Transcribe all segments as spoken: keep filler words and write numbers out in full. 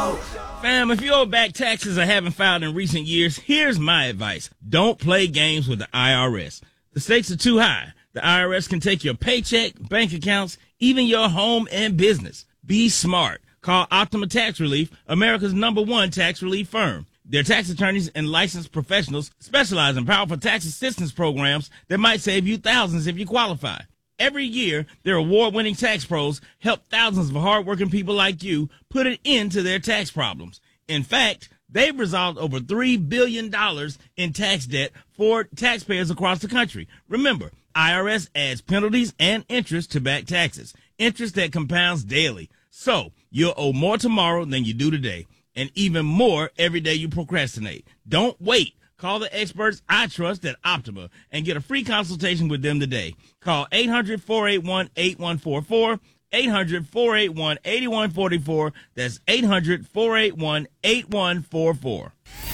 Fam, if you owe back taxes or haven't filed in recent years, here's my advice. Don't play games with the I R S. The stakes are too high. The I R S can take your paycheck, bank accounts, even your home and business. Be smart. Call Optima Tax Relief, America's number one tax relief firm. Their tax attorneys and licensed professionals specialize in powerful tax assistance programs that might save you thousands if you qualify. Every year, their award-winning tax pros help thousands of hardworking people like you put an end to their tax problems. In fact, they've resolved over three billion dollars in tax debt for taxpayers across the country. Remember, I R S adds penalties and interest to back taxes, interest that compounds daily. So you'll owe more tomorrow than you do today, and even more every day you procrastinate. Don't wait. Call the experts I trust at Optima and get a free consultation with them today. Call eight hundred, four eight one, eight one four four, eight hundred, four eight one, eight one four four. That's eight hundred, four eight one, eight one four four.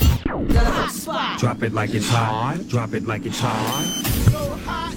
Drop it like it's hot. Drop it like it's hot. So hot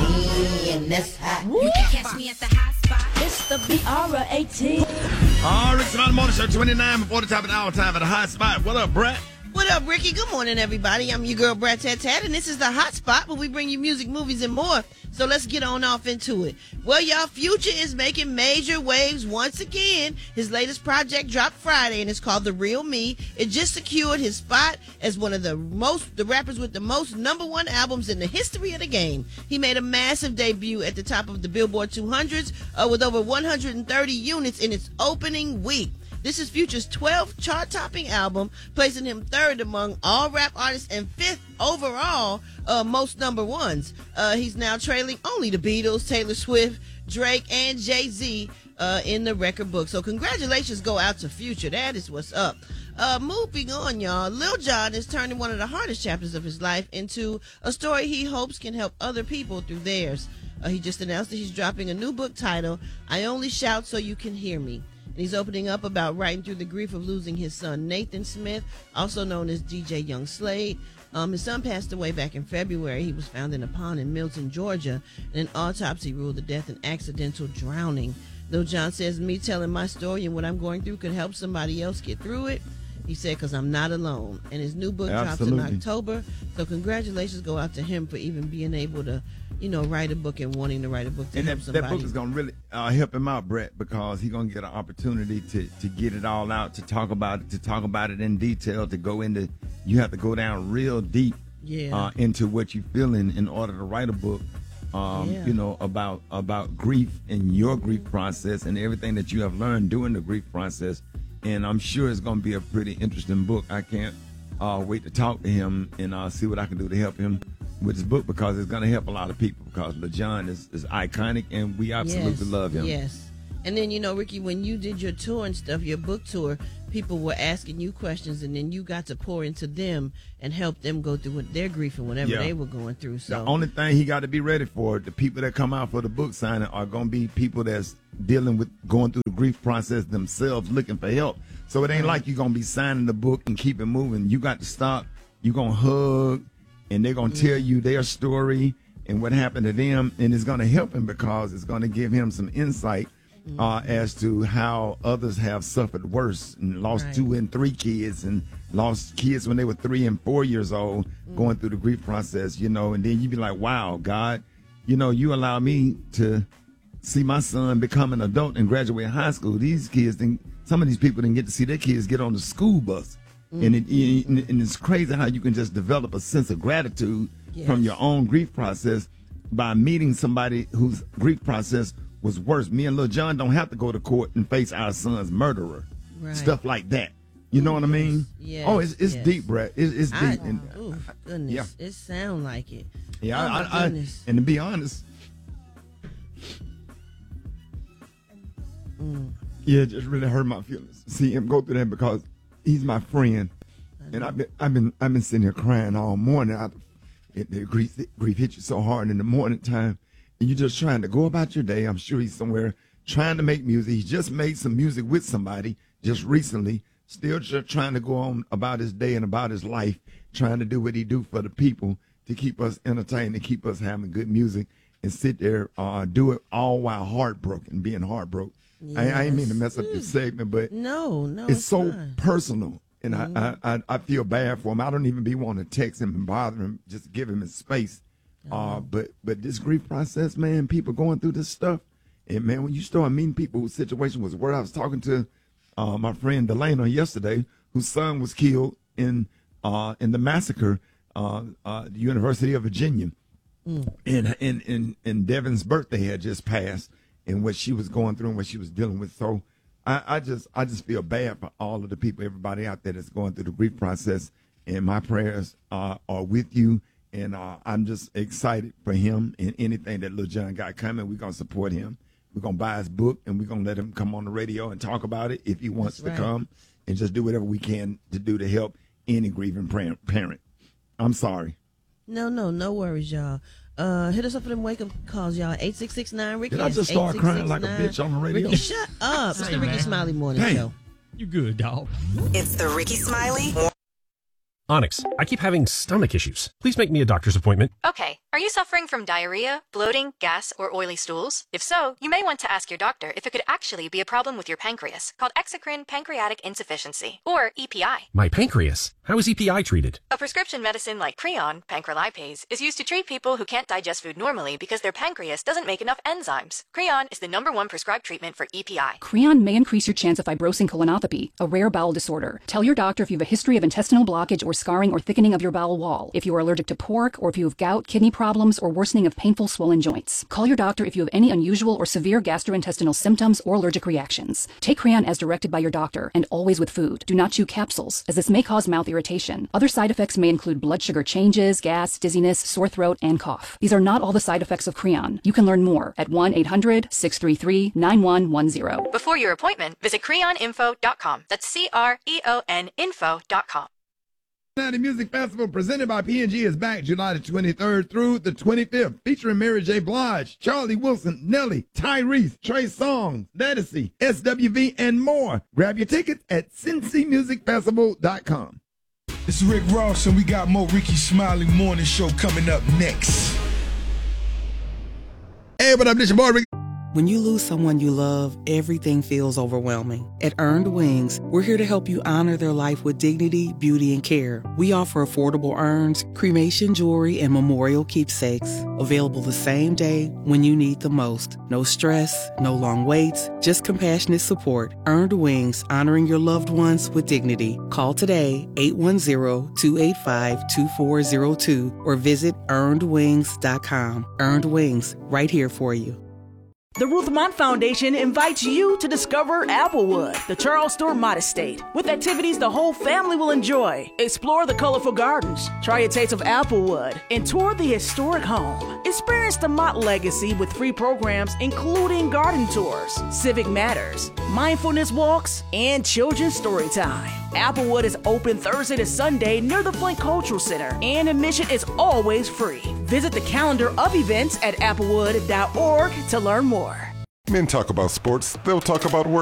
and that's hot. You can catch me at the hot spot. It's the B R eighteen. All right, on the morning show, twenty-nine before the top of the hour time at the hot spot. What up, Brett? What up, Ricky? Good morning, everybody. I'm your girl, Brat Tat Tat, and this is the Hot Spot where we bring you music, movies, and more. So let's get on off into it. Well, y'all, Future is making major waves once again. His latest project dropped Friday, and it's called The Real Me. It just secured his spot as one of the most, the rappers with the most number one albums in the history of the game. He made a massive debut at the top of the Billboard two hundreds uh, with over one hundred thirty units in its opening week. This is Future's twelfth chart-topping album, placing him third among all rap artists and fifth overall uh, most number ones. Uh, he's now trailing only the Beatles, Taylor Swift, Drake, and Jay-Z uh, in the record book. So congratulations go out to Future. That is what's up. Uh, moving on, y'all. Lil Jon is turning one of the hardest chapters of his life into a story he hopes can help other people through theirs. Uh, he just announced that he's dropping a new book titled, I Only Shout So You Can Hear Me. And he's opening up about writing through the grief of losing his son, Nathan Smith, also known as D J Young Slade. Um, his son passed away back in February. He was found in a pond in Milton, Georgia, and an autopsy ruled the death an accidental drowning. Lil Jon says, me telling my story and what I'm going through could help somebody else get through it. He said, because I'm not alone. And his new book Absolutely. drops in October. So congratulations go out to him for even being able to, you know, write a book and wanting to write a book to And help that, somebody. that book is going to really uh, help him out, Brett, because he's going to get an opportunity to, to get it all out, to talk about it, to talk about it in detail, to go into, you have to go down real deep yeah. uh, into what you're feeling in order to write a book, um, Yeah. you know, about, about grief and your grief process and everything that you have learned during the grief process. And I'm sure it's going to be a pretty interesting book. I can't uh, wait to talk to him and uh, see what I can do to help him with his book, because it's going to help a lot of people, because Lil Jon is, is iconic and we absolutely yes, love him. Yes. And then, you know, Ricky, when you did your tour and stuff, your book tour, people were asking you questions, and then you got to pour into them and help them go through what their grief and whatever Yeah. they were going through. So The only thing he got to be ready for, the people that come out for the book signing are going to be people that's dealing with going through the grief process themselves, looking for help. So it ain't like you're going to be signing the book and keep it moving. You got to stop. You're going to hug, and they're going to mm-hmm. tell you their story and what happened to them, and it's going to help him because it's going to give him some insight mm-hmm. uh, as to how others have suffered worse and lost right. two and three kids and lost kids when they were three and four years old mm-hmm. going through the grief process, you know, and then you be like, wow, God, you know, you allow me to see my son become an adult and graduate high school. These kids, didn't, some of these people didn't get to see their kids get on the school bus. Mm-hmm. And, it, and it's crazy how you can just develop a sense of gratitude yes. from your own grief process by meeting somebody whose grief process was worse. Me and Lil Jon don't have to go to court and face our son's murderer. Right. Stuff like that. You know what I mean? Yes, oh, it's it's yes. deep, Brett. It's, it's deep. I, and, ooh, goodness. Yeah. It sounds like it. Yeah, oh, I, my I, goodness. I, and to be honest, Mm. yeah, it just really hurt my feelings to see him go through that, because he's my friend, and I've been I've been I've been sitting here crying all morning. I, it, the grief grief hit you so hard in the morning time, and you're just trying to go about your day. I'm sure he's somewhere trying to make music. He just made some music with somebody just recently, still just trying to go on about his day and about his life, trying to do what he do for the people to keep us entertained, to keep us having good music, and sit there uh, do it all while heartbroken, being heartbroken. I, I ain't mean to Yes. mess up this segment, but No, no, it's it's so fine. personal. And I, I, I, I feel bad for him. I don't even be wanting to text him and bother him, just give him his space. Uh, but but this grief process, man, people going through this stuff. And, man, when you start meeting people whose situation was where I was talking to uh, my friend Delano yesterday, whose son was killed in uh, in the massacre uh, uh, at the University of Virginia. Mm. And, and, and, and Devin's birthday had just passed, and what she was going through and what she was dealing with. So I, I just I just feel bad for all of the people, everybody out there that's going through the grief process. And my prayers uh, are with you. And uh, I'm just excited for him and anything that Lil Jon got coming. We're going to support him. We're going to buy his book, and we're going to let him come on the radio and talk about it if he wants That's to right. come, and just do whatever we can to do to help any grieving par- parent. I'm sorry. No, no, no worries, y'all. Uh, hit us up for them wake up calls, y'all. eight six six nine Ricky. Did I just start crying like a bitch on the radio? Ricky, shut up. It's the Ricky Smiley Morning Damn. Show. You good, dog. It's the Ricky Smiley. Onyx, I keep having stomach issues. Please make me a doctor's appointment. Okay, are you suffering from diarrhea, bloating, gas, or oily stools? If so, you may want to ask your doctor if it could actually be a problem with your pancreas, called exocrine pancreatic insufficiency, or E P I. My pancreas. How is E P I treated? A prescription medicine like Creon, pancrelipase, is used to treat people who can't digest food normally because their pancreas doesn't make enough enzymes. Creon is the number one prescribed treatment for E P I. Creon may increase your chance of fibrosing colonopathy, a rare bowel disorder. Tell your doctor if you have a history of intestinal blockage or scarring or thickening of your bowel wall, if you are allergic to pork, or if you have gout, kidney problems, or worsening of painful swollen joints. Call your doctor if you have any unusual or severe gastrointestinal symptoms or allergic reactions. Take Creon as directed by your doctor, and always with food. Do not chew capsules, as this may cause mouth irritation. Other side effects may include blood sugar changes, gas, dizziness, sore throat, and cough. These are not all the side effects of Creon. You can learn more at one eight hundred six three three nine one one zero. Before your appointment, visit creon info dot com. That's C R E O N info dot com. Cincinnati Music Festival presented by P and G is back July the twenty-third through the twenty-fifth, featuring Mary J. Blige, Charlie Wilson, Nelly, Tyrese, Trey Songz, Ledisi, S W V, and more. Grab your tickets at cincy music festival dot com. This is Rick Ross, and we got more Ricky Smiley Morning Show coming up next. Hey, what up, this your boy Rick. When you lose someone you love, everything feels overwhelming. At Earned Wings, we're here to help you honor their life with dignity, beauty, and care. We offer affordable urns, cremation jewelry, and memorial keepsakes. Available the same day when you need the most. No stress, no long waits, just compassionate support. Earned Wings, honoring your loved ones with dignity. Call today, eight one zero, two eight five, two four zero two, or visit earned wings dot com. Earned Wings, right here for you. The Ruth Mott Foundation invites you to discover Applewood, the Charles Stewart Mott Estate, with activities the whole family will enjoy. Explore the colorful gardens, try a taste of Applewood, and tour the historic home. Experience the Mott legacy with free programs including garden tours, civic matters, mindfulness walks, and children's story time. Applewood is open Thursday to Sunday near the Flint Cultural Center, and admission is always free. Visit the calendar of events at applewood dot org to learn more. Men talk about sports, they'll talk about work.